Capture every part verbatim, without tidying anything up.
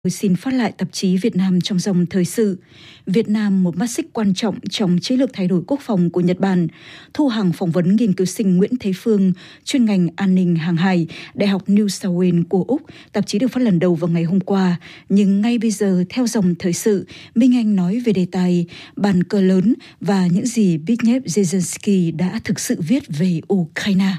Tôi xin phát lại tạp chí Việt Nam trong dòng thời sự. Việt Nam một mắt xích quan trọng trong chiến lược thay đổi quốc phòng của Nhật Bản. Thu Hằng phỏng vấn nghiên cứu sinh Nguyễn Thế Phương, chuyên ngành an ninh hàng hải, Đại học New South Wales của Úc. Tạp chí được phát lần đầu vào ngày hôm qua. Nhưng ngay bây giờ, theo dòng thời sự, Minh Anh nói về đề tài bàn cờ lớn và những gì Zbigniew Brzezinski đã thực sự viết về Ukraine.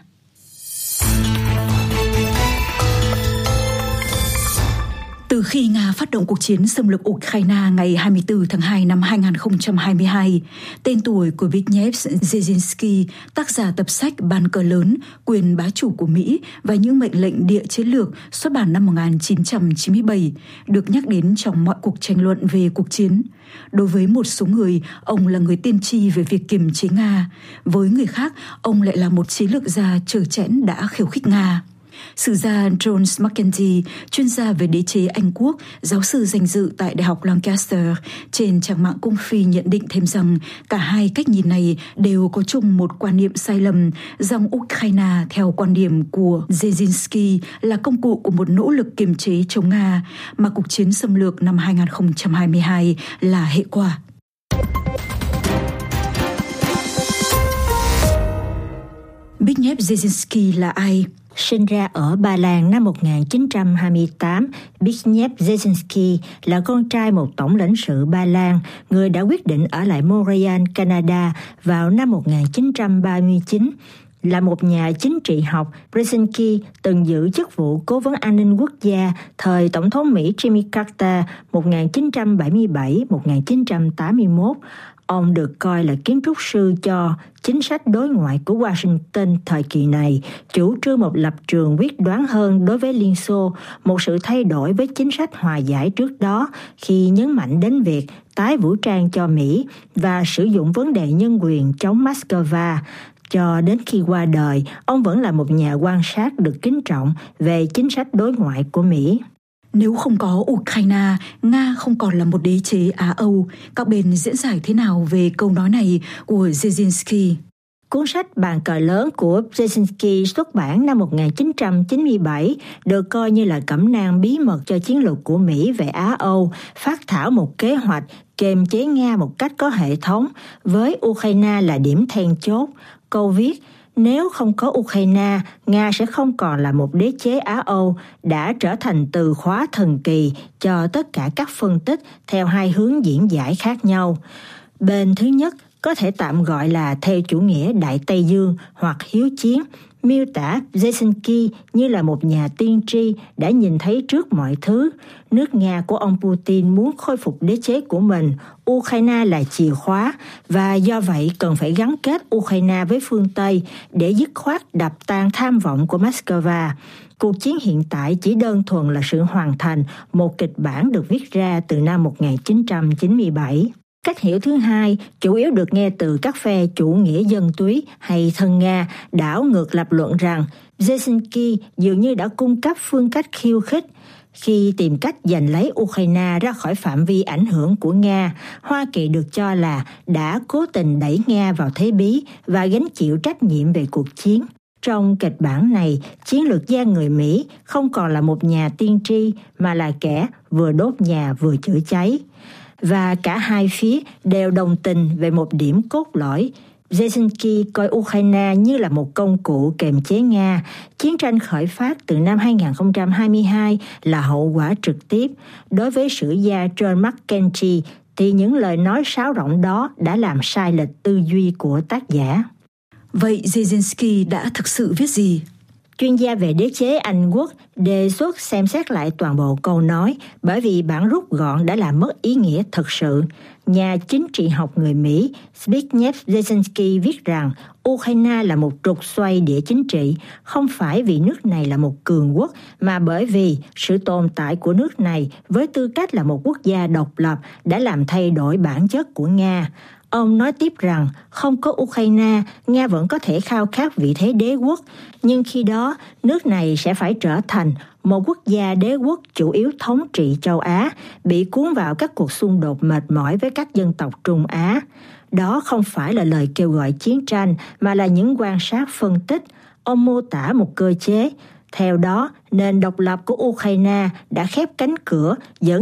Từ khi Nga phát động cuộc chiến xâm lược Ukraine ngày hai mươi tư tháng hai năm hai nghìn không trăm hai mươi hai, tên tuổi của Zbigniew Brzezinski, tác giả tập sách Bàn cờ lớn, quyền bá chủ của Mỹ và những mệnh lệnh địa chiến lược xuất bản năm một nghìn chín trăm chín mươi bảy, được nhắc đến trong mọi cuộc tranh luận về cuộc chiến. Đối với một số người, ông là người tiên tri về việc kiềm chế Nga. Với người khác, ông lại là một chiến lược gia trơ trẽn đã khiêu khích Nga. Sử gia John Mackenzie, chuyên gia về đế chế Anh Quốc, giáo sư danh dự tại Đại học Lancaster, trên trang mạng Cung Phi nhận định thêm rằng cả hai cách nhìn này đều có chung một quan niệm sai lầm, rằng Ukraine theo quan điểm của Brzezinski là công cụ của một nỗ lực kiềm chế chống Nga, mà cuộc chiến xâm lược năm hai nghìn không trăm hai mươi hai là hệ quả. Zbigniew Brzezinski là ai? Sinh ra ở Ba Lan năm một nghìn chín trăm hai mươi tám, Zbigniew Brzezinski là con trai một tổng lãnh sự Ba Lan, người đã quyết định ở lại Montreal, Canada vào năm một nghìn chín trăm ba mươi chín. Là một nhà chính trị học, Brzezinski từng giữ chức vụ cố vấn an ninh quốc gia thời Tổng thống Mỹ Jimmy Carter một nghìn chín trăm bảy mươi bảy đến một nghìn chín trăm tám mươi mốt. Ông được coi là kiến trúc sư cho chính sách đối ngoại của Washington thời kỳ này, chủ trương một lập trường quyết đoán hơn đối với Liên Xô, một sự thay đổi với chính sách hòa giải trước đó khi nhấn mạnh đến việc tái vũ trang cho Mỹ và sử dụng vấn đề nhân quyền chống Moscow. Cho đến khi qua đời, ông vẫn là một nhà quan sát được kính trọng về chính sách đối ngoại của Mỹ. Nếu không có Ukraine, Nga không còn là một đế chế Á-Âu. Các bên diễn giải thế nào về câu nói này của Brzezinski? Cuốn sách Bàn cờ lớn của Brzezinski xuất bản năm một nghìn chín trăm chín mươi bảy được coi như là cẩm nang bí mật cho chiến lược của Mỹ về Á-Âu, phát thảo một kế hoạch kiềm chế Nga một cách có hệ thống, với Ukraine là điểm then chốt. Câu viết: nếu không có Ukraine, Nga sẽ không còn là một đế chế Á-Âu, đã trở thành từ khóa thần kỳ cho tất cả các phân tích theo hai hướng diễn giải khác nhau. Bên thứ nhất có thể tạm gọi là theo chủ nghĩa Đại Tây Dương hoặc hiếu chiến, miêu tả Brzezinski như là một nhà tiên tri đã nhìn thấy trước mọi thứ. Nước Nga của ông Putin muốn khôi phục đế chế của mình, Ukraine là chìa khóa, và do vậy cần phải gắn kết Ukraine với phương Tây để dứt khoát đập tan tham vọng của Moscow. Cuộc chiến hiện tại chỉ đơn thuần là sự hoàn thành một kịch bản được viết ra từ năm một nghìn chín trăm chín mươi bảy. Cách hiểu thứ hai chủ yếu được nghe từ các phe chủ nghĩa dân túy hay thân Nga, đảo ngược lập luận rằng Brzezinski dường như đã cung cấp phương cách khiêu khích. Khi tìm cách giành lấy Ukraine ra khỏi phạm vi ảnh hưởng của Nga, Hoa Kỳ được cho là đã cố tình đẩy Nga vào thế bí và gánh chịu trách nhiệm về cuộc chiến. Trong kịch bản này, chiến lược gia người Mỹ không còn là một nhà tiên tri mà là kẻ vừa đốt nhà vừa chữa cháy. Và cả hai phía đều đồng tình về một điểm cốt lõi. Brzezinski coi Ukraine như là một công cụ kiềm chế Nga. Chiến tranh khởi phát từ năm hai nghìn không trăm hai mươi hai là hậu quả trực tiếp. Đối với sử gia John Mackenzie thì những lời nói sáo rỗng đó đã làm sai lệch tư duy của tác giả. Vậy Brzezinski đã thực sự viết gì? Chuyên gia về đế chế Anh Quốc đề xuất xem xét lại toàn bộ câu nói, bởi vì bản rút gọn đã làm mất ý nghĩa thực sự. Nhà chính trị học người Mỹ Zbigniew Brzezinski viết rằng Ukraine là một trục xoay địa chính trị, không phải vì nước này là một cường quốc, mà bởi vì sự tồn tại của nước này với tư cách là một quốc gia độc lập đã làm thay đổi bản chất của Nga. Ông nói tiếp rằng không có Ukraine, Nga vẫn có thể khao khát vị thế đế quốc, nhưng khi đó nước này sẽ phải trở thành một quốc gia đế quốc chủ yếu thống trị châu Á, bị cuốn vào các cuộc xung đột mệt mỏi với các dân tộc Trung Á. Đó không phải là lời kêu gọi chiến tranh, mà là những quan sát phân tích. Ông mô tả một cơ chế. Theo đó, nền độc lập của Ukraine đã khép cánh cửa dẫn